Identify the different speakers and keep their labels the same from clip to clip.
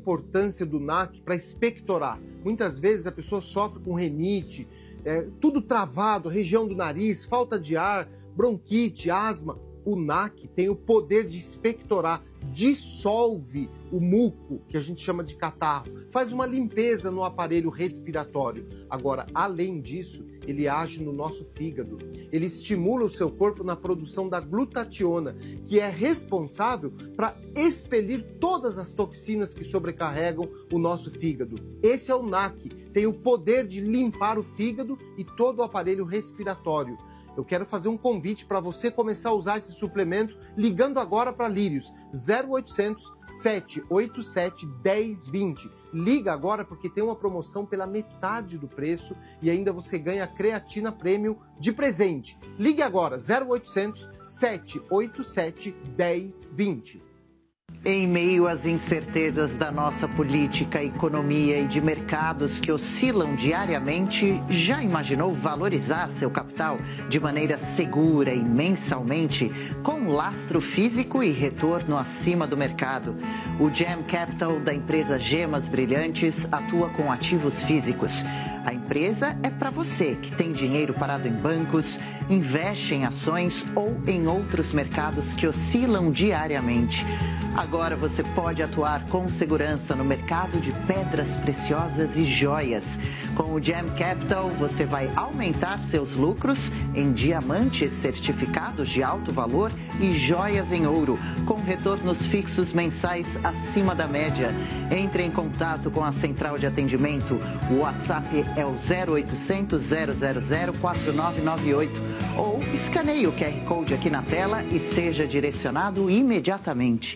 Speaker 1: importância do NAC para expectorar. Muitas vezes a pessoa sofre com rinite, tudo travado, região do nariz, falta de ar, bronquite, asma. O NAC tem o poder de expectorar, dissolve o muco, que a gente chama de catarro, faz uma limpeza no aparelho respiratório. Agora, além disso, ele age no nosso fígado. Ele estimula o seu corpo na produção da glutationa, que é responsável para expelir todas as toxinas que sobrecarregam o nosso fígado. Esse é o NAC, tem o poder de limpar o fígado e todo o aparelho respiratório. Eu quero fazer um convite para você começar a usar esse suplemento ligando agora para Lírios, 0800 787 1020. Liga agora porque tem uma promoção pela metade do preço e ainda você ganha creatina premium de presente. Ligue agora, 0800 787 1020.
Speaker 2: Em meio às incertezas da nossa política, economia e de mercados que oscilam diariamente, já imaginou valorizar seu capital de maneira segura e mensalmente, com lastro físico e retorno acima do mercado? O Gem Capital da empresa Gemas Brilhantes atua com ativos físicos. A empresa é para você que tem dinheiro parado em bancos, investe em ações ou em outros mercados que oscilam diariamente. Agora você pode atuar com segurança no mercado de pedras preciosas e joias. Com o Gem Capital, você vai aumentar seus lucros em diamantes certificados de alto valor e joias em ouro, com retornos fixos mensais acima da média. Entre em contato com a central de atendimento. O WhatsApp é o 0800 000 4998 ou escaneie o QR Code aqui na tela e seja direcionado imediatamente.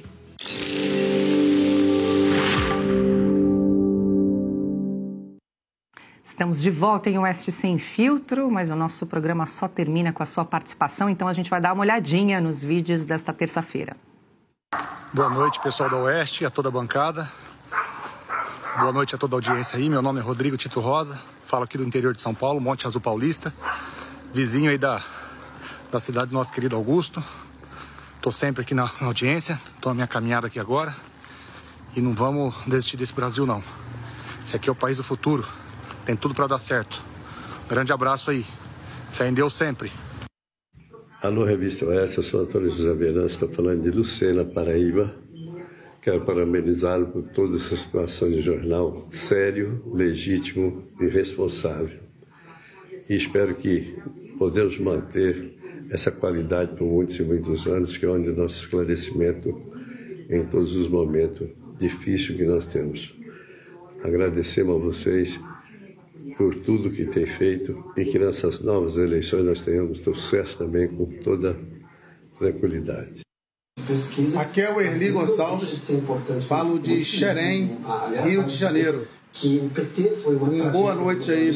Speaker 3: Estamos de volta em Oeste Sem Filtro, mas o nosso programa só termina com a sua participação, então a gente vai dar uma olhadinha nos vídeos desta terça-feira.
Speaker 4: Boa noite, pessoal da Oeste e a toda a bancada. Boa noite a toda a audiência aí. Meu nome é Rodrigo Tito Rosa, falo aqui do interior de São Paulo, Monte Azul Paulista, vizinho aí da cidade do nosso querido Augusto. Estou sempre aqui na audiência, estou na minha caminhada aqui agora e não vamos desistir desse Brasil não. Esse aqui é o país do futuro, tem tudo para dar certo. Grande abraço aí, fé em Deus sempre.
Speaker 5: Alô, Revista Oeste, eu sou Antônio José Veran, estou falando de Lucena, Paraíba. Quero parabenizá-lo por toda essa situação de jornal sério, legítimo e responsável. E espero que podemos manter essa qualidade por muitos e muitos anos, que é onde o nosso esclarecimento em todos os momentos difíceis que nós temos. Agradecemos a vocês por tudo que tem feito e que nessas novas eleições nós tenhamos sucesso também com toda tranquilidade.
Speaker 6: Aqui é o Erli Gonçalves, falo de Xerém, Rio de Janeiro. Boa noite aí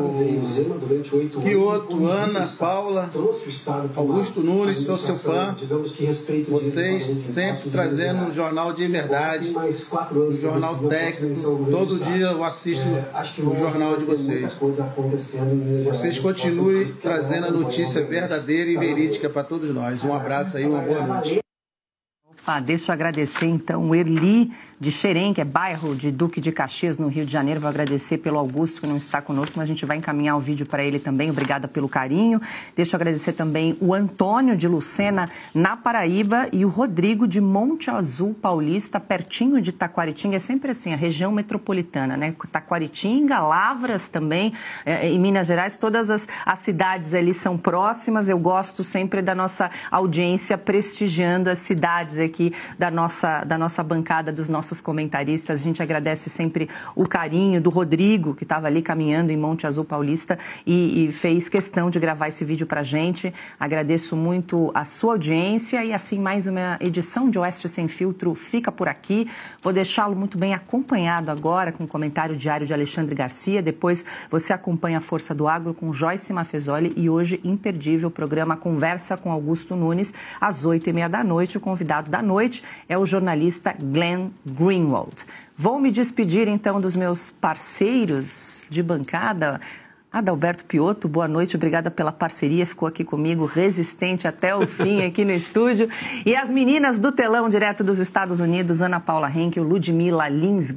Speaker 6: pro Quioto, Ana, Paula, Augusto Nunes, sou seu fã. Vocês sempre trazendo um jornal de verdade, um jornal técnico. Todo dia eu assisto o jornal de vocês. Vocês continuem trazendo a notícia verdadeira e verídica para todos nós. Um abraço aí, uma boa noite.
Speaker 3: Deixa eu agradecer, então, o Erli de Xerém, que é bairro de Duque de Caxias, no Rio de Janeiro. Vou agradecer pelo Augusto, que não está conosco, mas a gente vai encaminhar o vídeo para ele também. Obrigada pelo carinho. Deixa eu agradecer também o Antônio de Lucena, na Paraíba, e o Rodrigo de Monte Azul Paulista, pertinho de Taquaritinga. É sempre assim, a região metropolitana, né? Taquaritinga, Lavras também, em Minas Gerais. Todas as cidades ali são próximas. Eu gosto sempre da nossa audiência prestigiando as cidades aqui da nossa bancada, dos nossos comentaristas. A gente agradece sempre o carinho do Rodrigo, que estava ali caminhando em Monte Azul Paulista e fez questão de gravar esse vídeo pra gente. Agradeço muito a sua audiência e assim mais uma edição de Oeste Sem Filtro fica por aqui. Vou deixá-lo muito bem acompanhado agora com o comentário diário de Alexandre Garcia. Depois você acompanha a Força do Agro com Joyce Mafezoli e hoje, imperdível, o programa Conversa com Augusto Nunes às 8h30 da noite. O convidado da noite é o jornalista Glenn Greenwald. Vou me despedir, então, dos meus parceiros de bancada. Adalberto Piotto, boa noite, obrigada pela parceria, ficou aqui comigo, resistente até o fim aqui no estúdio. E as meninas do telão, direto dos Estados Unidos, Ana Paula Henkel, Ludmila Lins.